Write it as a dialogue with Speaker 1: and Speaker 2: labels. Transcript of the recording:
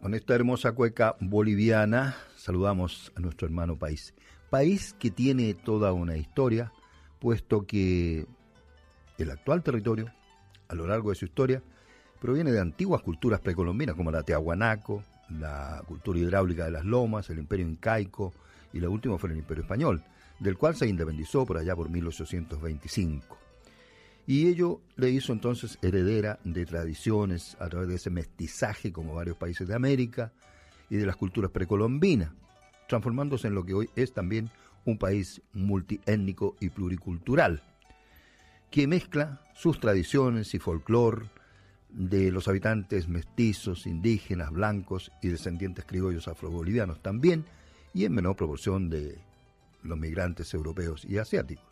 Speaker 1: Con esta hermosa cueca boliviana saludamos a nuestro hermano país. País que tiene toda una historia, puesto que el actual territorio, a lo largo de su historia, proviene de antiguas culturas precolombinas como la Tiahuanaco, la cultura hidráulica de las lomas, el imperio incaico y la última fue el imperio español, del cual se independizó por allá por 1825. Y ello le hizo entonces heredera de tradiciones a través de ese mestizaje como varios países de América y de las culturas precolombinas, transformándose en lo que hoy es también un país multiétnico y pluricultural, que mezcla sus tradiciones y folclore de los habitantes mestizos, indígenas, blancos y descendientes criollos afrobolivianos también, y en menor proporción de los migrantes europeos y asiáticos.